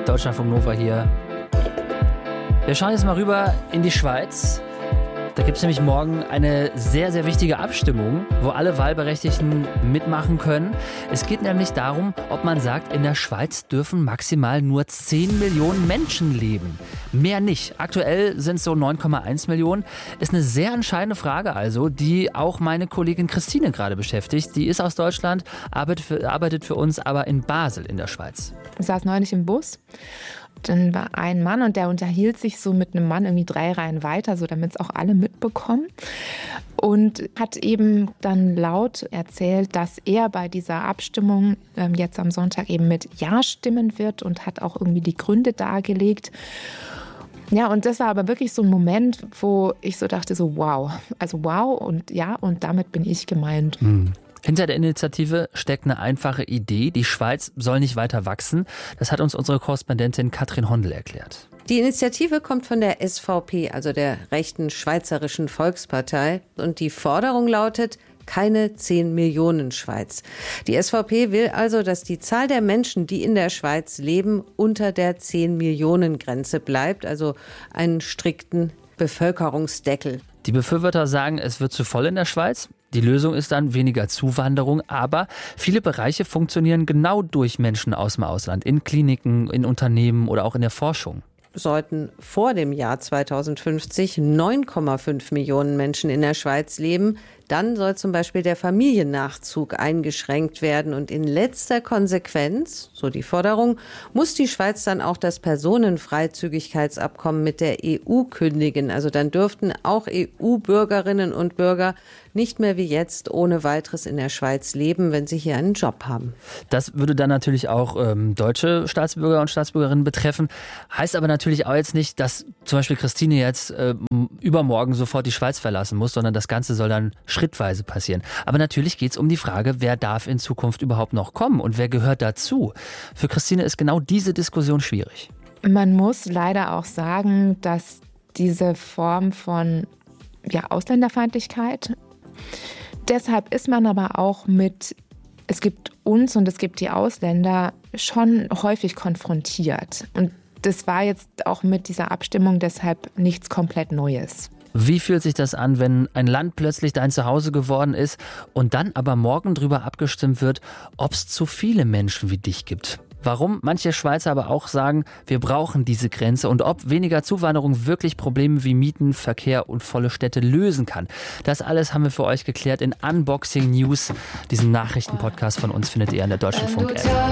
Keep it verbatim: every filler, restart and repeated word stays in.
Deutschlandfunk Nova hier. Wir schauen jetzt mal rüber in die Schweiz. Da gibt es nämlich morgen eine sehr, sehr wichtige Abstimmung, wo alle Wahlberechtigten mitmachen können. Es geht nämlich darum, ob man sagt, in der Schweiz dürfen maximal nur zehn Millionen Menschen leben. Mehr nicht. Aktuell sind es so neun Komma eins Millionen. Ist eine sehr entscheidende Frage also, die auch meine Kollegin Christine gerade beschäftigt. Die ist aus Deutschland, arbeitet für, arbeitet für uns aber in Basel in der Schweiz. Ich saß neulich im Bus. Dann war ein Mann und der unterhielt sich so mit einem Mann irgendwie drei Reihen weiter, so damit es auch alle mitbekommen. Und hat eben dann laut erzählt, dass er bei dieser Abstimmung ähm, jetzt am Sonntag eben mit Ja stimmen wird und hat auch irgendwie die Gründe dargelegt. Ja, und das war aber wirklich so ein Moment, wo ich so dachte, so wow, also wow und ja, und damit bin ich gemeint. Hm. Hinter der Initiative steckt eine einfache Idee. Die Schweiz soll nicht weiter wachsen. Das hat uns unsere Korrespondentin Katrin Hondel erklärt. Die Initiative kommt von der S V P, also der rechten Schweizerischen Volkspartei. Und die Forderung lautet, keine zehn Millionen Schweiz. Die S V P will also, dass die Zahl der Menschen, die in der Schweiz leben, unter der zehn Millionen Grenze bleibt, also einen strikten Bevölkerungsdeckel. Die Befürworter sagen, es wird zu voll in der Schweiz. Die Lösung ist dann weniger Zuwanderung, aber viele Bereiche funktionieren genau durch Menschen aus dem Ausland, in Kliniken, in Unternehmen oder auch in der Forschung. Sollten vor dem Jahr zweitausendfünfzig neun Komma fünf Millionen Menschen in der Schweiz leben, dann soll zum Beispiel der Familiennachzug eingeschränkt werden. Und in letzter Konsequenz, so die Forderung, muss die Schweiz dann auch das Personenfreizügigkeitsabkommen mit der E U kündigen. Also dann dürften auch E U-Bürgerinnen und Bürger nicht mehr wie jetzt ohne weiteres in der Schweiz leben, wenn sie hier einen Job haben. Das würde dann natürlich auch ähm, deutsche Staatsbürger und Staatsbürgerinnen betreffen. Heißt aber natürlich auch jetzt nicht, dass zum Beispiel Christine jetzt äh, übermorgen sofort die Schweiz verlassen muss, sondern das Ganze soll dann schrittweise passieren. Aber natürlich geht es um die Frage, wer darf in Zukunft überhaupt noch kommen und wer gehört dazu? Für Christine ist genau diese Diskussion schwierig. Man muss leider auch sagen, dass diese Form von ja, Ausländerfeindlichkeit, deshalb ist man aber auch mit, es gibt uns und es gibt die Ausländer schon häufig konfrontiert. Und das war jetzt auch mit dieser Abstimmung deshalb nichts komplett Neues. Wie fühlt sich das an, wenn ein Land plötzlich dein Zuhause geworden ist und dann aber morgen darüber abgestimmt wird, ob es zu viele Menschen wie dich gibt? Warum manche Schweizer aber auch sagen, wir brauchen diese Grenze und ob weniger Zuwanderung wirklich Probleme wie Mieten, Verkehr und volle Städte lösen kann. Das alles haben wir für euch geklärt in Unboxing News. Diesen Nachrichtenpodcast von uns findet ihr in der Deutschlandfunk-App.